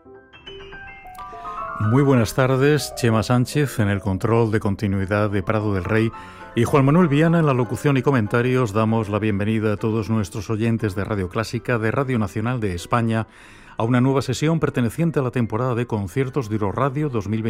Muy buenas tardes, Chema Sánchez en el control de continuidad de Prado del Rey y Juan Manuel Viana en la locución y comentarios. Damos la bienvenida a todos nuestros oyentes de Radio Clásica, de Radio Nacional de España, a una nueva sesión perteneciente a la temporada de conciertos de Euroradio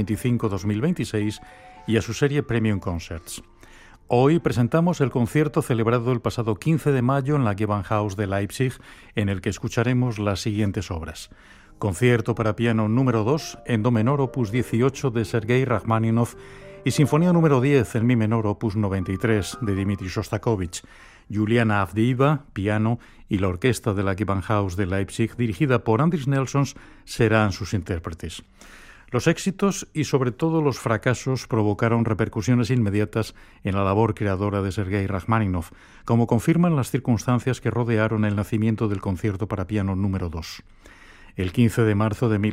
2025-2026 y a su serie Premium Concerts. Hoy presentamos el concierto celebrado el pasado 15 de mayo en la Gewandhaus de Leipzig, en el que escucharemos las siguientes obras. Concierto para piano número 2 en do menor opus 18 de Sergei Rachmaninoff y Sinfonía número 10 en mi menor opus 93 de Dmitri Shostakovich. Juliana Avdeeva, piano, y la orquesta de la Gewandhaus de Leipzig, dirigida por Andris Nelsons, serán sus intérpretes. Los éxitos y sobre todo los fracasos provocaron repercusiones inmediatas en la labor creadora de Sergei Rachmaninoff, como confirman las circunstancias que rodearon el nacimiento del concierto para piano número 2. El 15 de marzo de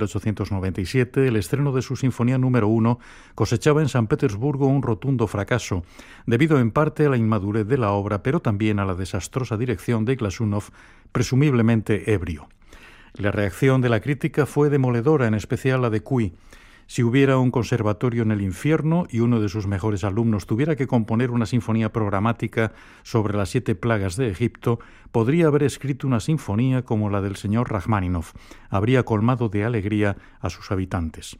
1897, el estreno de su Sinfonía número 1 cosechaba en San Petersburgo un rotundo fracaso, debido en parte a la inmadurez de la obra, pero también a la desastrosa dirección de Glazunov, presumiblemente ebrio. La reacción de la crítica fue demoledora, en especial la de Cui. Si hubiera un conservatorio en el infierno y uno de sus mejores alumnos tuviera que componer una sinfonía programática sobre las 7 plagas de Egipto, podría haber escrito una sinfonía como la del señor Rachmaninoff. Habría colmado de alegría a sus habitantes.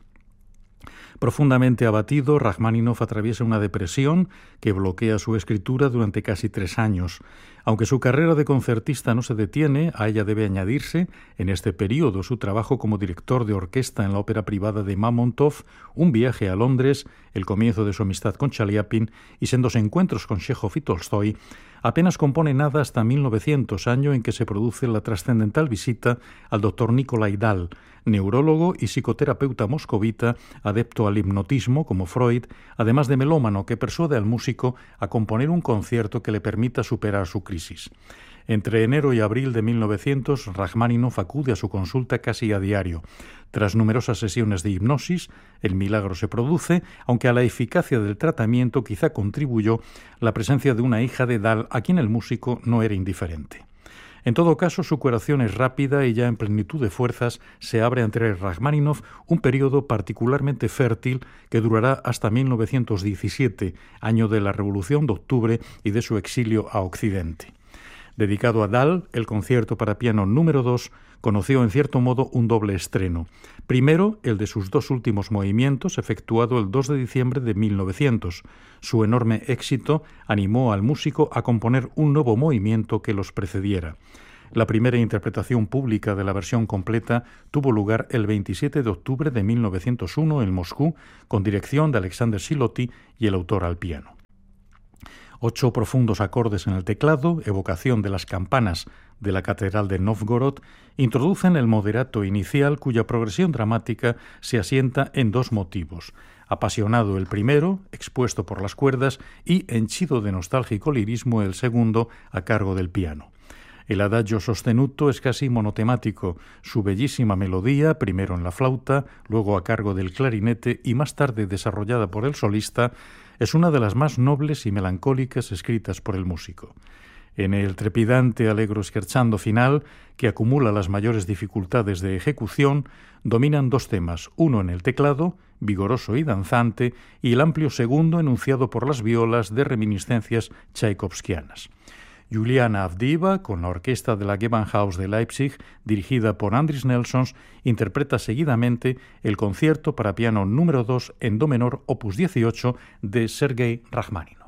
Profundamente abatido, Rachmaninoff atraviesa una depresión que bloquea su escritura durante casi 3 años. Aunque su carrera de concertista no se detiene, a ella debe añadirse, en este periodo, su trabajo como director de orquesta en la ópera privada de Mamontov, un viaje a Londres, el comienzo de su amistad con Chaliapin y sendos encuentros con Chekhov y Tolstoy. Apenas compone nada hasta 1900, año en que se produce la trascendental visita al doctor Nikolai Dahl, neurólogo y psicoterapeuta moscovita, adepto al hipnotismo como Freud, además de melómano, que persuade al músico a componer un concierto que le permita superar su crisis. Entre enero y abril de 1900, Rachmaninoff acude a su consulta casi a diario. Tras numerosas sesiones de hipnosis, el milagro se produce, aunque a la eficacia del tratamiento quizá contribuyó la presencia de una hija de Dahl a quien el músico no era indiferente. En todo caso, su curación es rápida y ya en plenitud de fuerzas se abre ante Rachmaninoff un periodo particularmente fértil que durará hasta 1917, año de la Revolución de Octubre y de su exilio a Occidente. Dedicado a Dahl, el concierto para piano número 2 conoció en cierto modo un doble estreno. Primero, el de sus 2 últimos movimientos, efectuado el 2 de diciembre de 1900. Su enorme éxito animó al músico a componer un nuevo movimiento que los precediera. La primera interpretación pública de la versión completa tuvo lugar el 27 de octubre de 1901 en Moscú, con dirección de Alexander Siloty y el autor al piano. 8 profundos acordes en el teclado, evocación de las campanas de la Catedral de Novgorod, introducen el moderato inicial cuya progresión dramática se asienta en 2 motivos. Apasionado el primero, expuesto por las cuerdas, y henchido de nostálgico lirismo el segundo, a cargo del piano. El adagio sostenuto es casi monotemático. Su bellísima melodía, primero en la flauta, luego a cargo del clarinete y más tarde desarrollada por el solista, es una de las más nobles y melancólicas escritas por el músico. En el trepidante allegro scherzando final, que acumula las mayores dificultades de ejecución, dominan 2 temas, uno en el teclado, vigoroso y danzante, y el amplio segundo enunciado por las violas de reminiscencias tchaikovskianas. Juliana Avdeeva, con la orquesta de la Gewandhaus de Leipzig, dirigida por Andris Nelsons, interpreta seguidamente el concierto para piano número 2 en do menor opus 18 de Sergei Rachmaninoff.